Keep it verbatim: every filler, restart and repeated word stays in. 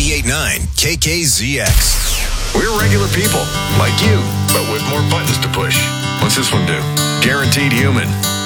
ninety-eight point nine K K Z X. We're regular people, like you, but with more buttons to push. What's this one do? Guaranteed Human.